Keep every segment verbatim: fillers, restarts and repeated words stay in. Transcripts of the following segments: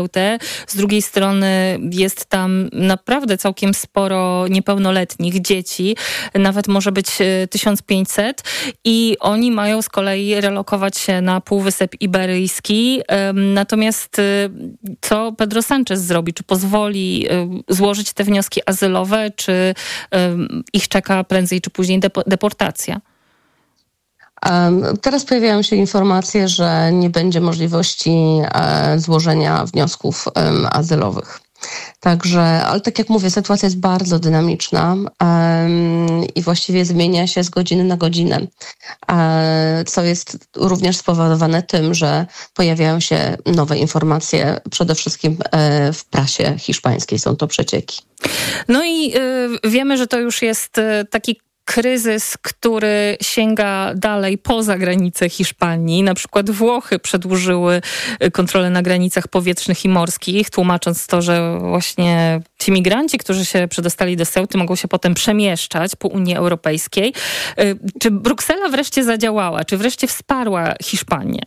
Z drugiej strony jest tam naprawdę całkiem sporo niepełnoletnich dzieci, nawet może być tysiąc pięćset i oni mają z kolei relokować się na Półwysep Iberyjski. Natomiast co Pedro Sánchez zrobi? Czy pozwoli złożyć te wnioski azylowe, czy ich czeka prędzej czy później deportacja? Teraz pojawiają się informacje, że nie będzie możliwości złożenia wniosków azylowych. Także, ale tak jak mówię, sytuacja jest bardzo dynamiczna um, i właściwie zmienia się z godziny na godzinę, um, co jest również spowodowane tym, że pojawiają się nowe informacje, przede wszystkim um, w prasie hiszpańskiej są to przecieki. No i y, wiemy, że to już jest y, taki kryzys, który sięga dalej poza granice Hiszpanii. Na przykład Włochy przedłużyły kontrolę na granicach powietrznych i morskich, tłumacząc to, że właśnie ci migranci, którzy się przedostali do Ceuty, mogą się potem przemieszczać po Unii Europejskiej. Czy Bruksela wreszcie zadziałała? Czy wreszcie wsparła Hiszpanię?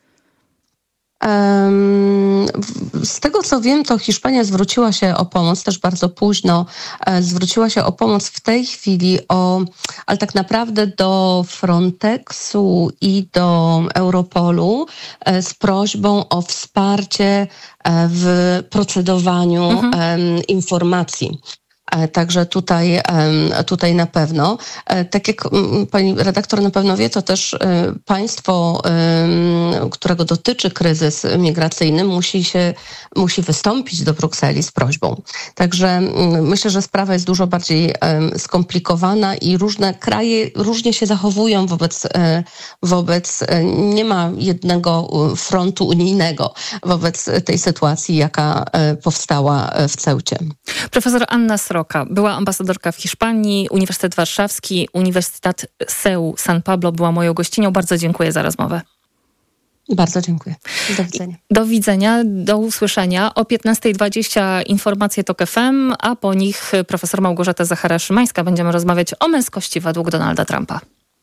Z tego co wiem, to Hiszpania zwróciła się o pomoc też bardzo późno. Zwróciła się o pomoc w tej chwili, o, ale tak naprawdę do Frontexu i do Europolu z prośbą o wsparcie w procedowaniu mhm. informacji. Także tutaj, tutaj na pewno. Tak jak pani redaktor na pewno wie, to też państwo, którego dotyczy kryzys migracyjny, musi się, musi wystąpić do Brukseli z prośbą. Także myślę, że sprawa jest dużo bardziej skomplikowana i różne kraje różnie się zachowują wobec, wobec nie ma jednego frontu unijnego wobec tej sytuacji, jaka powstała w Ceucie. Profesor Anna Sroka była ambasadorka w Hiszpanii, Uniwersytet Warszawski, Uniwersytet S E U San Pablo była moją gościnią. Bardzo dziękuję za rozmowę. Bardzo dziękuję. Do widzenia. Do widzenia, do usłyszenia. O piętnasta dwadzieścia informacje TOK F M, a po nich profesor Małgorzata Zachara-Szymańska. Będziemy rozmawiać o męskości według Donalda Trumpa.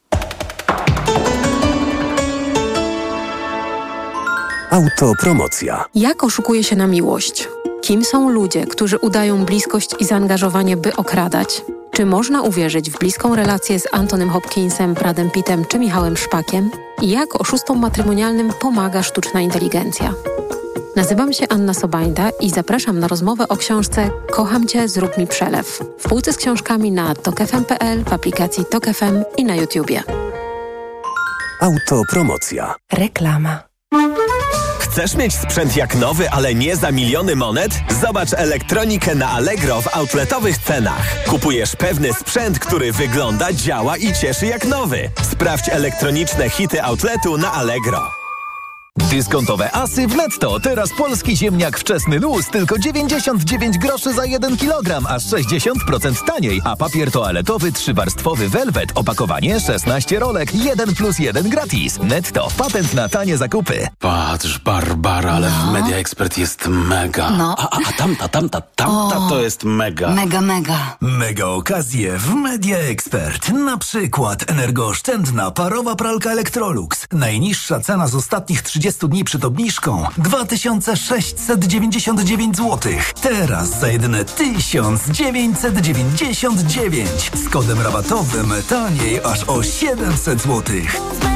Autopromocja. Jak oszukuje się na miłość? Kim są ludzie, którzy udają bliskość i zaangażowanie, by okradać? Czy można uwierzyć w bliską relację z Antonym Hopkinsem, Bradem Pittem czy Michałem Szpakiem? I jak oszustom matrymonialnym pomaga sztuczna inteligencja? Nazywam się Anna Sobańda i zapraszam na rozmowę o książce Kocham Cię, zrób mi przelew. W półce z książkami na tok f m kropka p l, w aplikacji Tok F M i na YouTubie. Autopromocja. Reklama. Chcesz mieć sprzęt jak nowy, ale nie za miliony monet? Zobacz elektronikę na Allegro w outletowych cenach. Kupujesz pewny sprzęt, który wygląda, działa i cieszy jak nowy. Sprawdź elektroniczne hity outletu na Allegro. Dyskontowe asy w Netto. Teraz polski ziemniak wczesny luz tylko dziewięćdziesiąt dziewięć groszy za jeden kilogram, aż sześćdziesiąt procent taniej. A papier toaletowy trzywarstwowy Velvet, opakowanie szesnaście rolek, jeden plus jeden gratis. Netto. Patent na tanie zakupy. Patrz, Barbara, ale no. w Media Expert jest mega. No. A, a, a tamta, tamta, tamta o, to jest mega. Mega, mega. Mega okazje w Media Expert. Na przykład energooszczędna parowa pralka Electrolux. Najniższa cena z ostatnich trzydziestu dni przed obniżką dwa tysiące sześćset dziewięćdziesiąt dziewięć złotych. Teraz za jedyne tysiąc dziewięćset dziewięćdziesiąt dziewięć. Z kodem rabatowym taniej aż o siedemset złotych.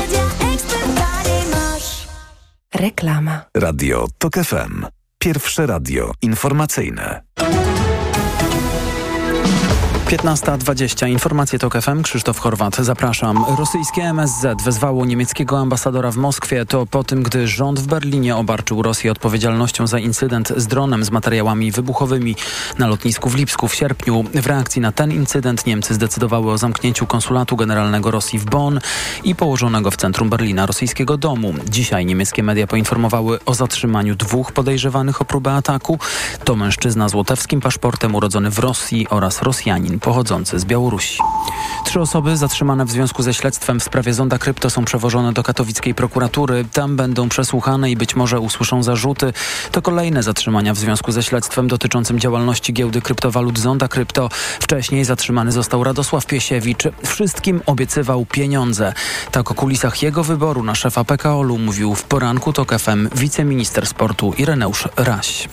Reklama. Radio Tok F M. Pierwsze radio informacyjne. piętnasta dwadzieścia. Informacje TOK F M. Krzysztof Horwat. Zapraszam. Rosyjskie M S Z wezwało niemieckiego ambasadora w Moskwie. To po tym, gdy rząd w Berlinie obarczył Rosję odpowiedzialnością za incydent z dronem z materiałami wybuchowymi na lotnisku w Lipsku w sierpniu. W reakcji na ten incydent Niemcy zdecydowały o zamknięciu konsulatu generalnego Rosji w Bonn i położonego w centrum Berlina rosyjskiego domu. Dzisiaj niemieckie media poinformowały o zatrzymaniu dwóch podejrzewanych o próbę ataku. To mężczyzna z łotewskim paszportem urodzony w Rosji oraz Rosjanin bitcoin pochodzący z Białorusi. Trzy osoby zatrzymane w związku ze śledztwem w sprawie Zonda Krypto są przewożone do katowickiej prokuratury. Tam będą przesłuchane i być może usłyszą zarzuty. To kolejne zatrzymania w związku ze śledztwem dotyczącym działalności giełdy kryptowalut Zonda Krypto. Wcześniej zatrzymany został Radosław Piesiewicz. Wszystkim obiecywał pieniądze. Tak o kulisach jego wyboru na szefa P K O L u mówił w poranku TOK F M wiceminister sportu Ireneusz Raś.